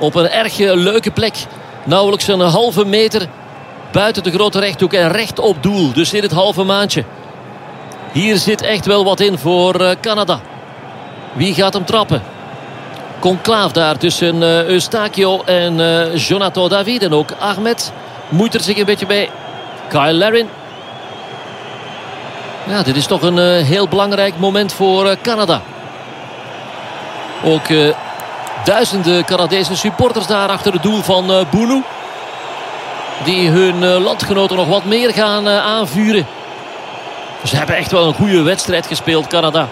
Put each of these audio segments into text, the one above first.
Op een erg leuke plek. Nauwelijks een halve meter buiten de grote rechthoek en recht op doel. Dus in het halve maandje. Hier zit echt wel wat in voor Canada. Wie gaat hem trappen? Conclaaf daar tussen Eustachio en Jonathan David. En ook Ahmed moeit er zich een beetje bij. Kyle Larin. Ja, dit is toch een heel belangrijk moment voor Canada. Ook duizenden Canadese supporters daar achter het doel van Bounou. Die hun landgenoten nog wat meer gaan aanvuren. Ze hebben echt wel een goede wedstrijd gespeeld, Canada.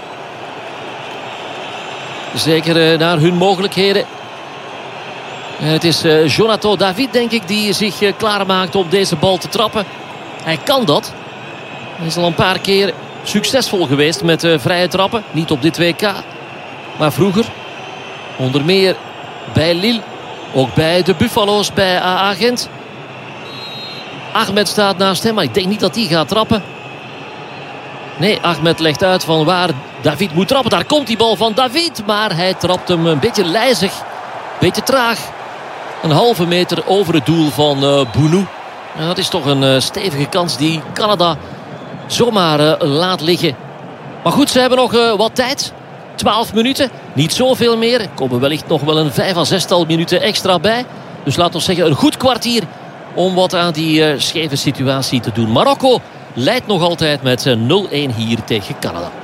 Zeker naar hun mogelijkheden. En het is Jonathan David, denk ik, die zich klaarmaakt om deze bal te trappen. Hij kan dat. Hij is al een paar keer succesvol geweest met vrije trappen. Niet op dit WK, maar vroeger. Onder meer bij Lille. Ook bij de Buffalo's, bij AA Gent. Ahmed staat naast hem, maar ik denk niet dat hij gaat trappen. Nee, Ahmed legt uit van waar David moet trappen. Daar komt die bal van David, maar hij trapt hem een beetje lijzig. Een beetje traag. Een halve meter over het doel van Bounou. En dat is toch een stevige kans die Canada zomaar laat liggen. Maar goed, ze hebben nog wat tijd. 12 minuten, niet zoveel meer. Er komen wellicht nog wel een 5 à 6-tal minuten extra bij. Dus laten we zeggen een goed kwartier om wat aan die scheve situatie te doen. Marokko leidt nog altijd met 0-1 hier tegen Canada.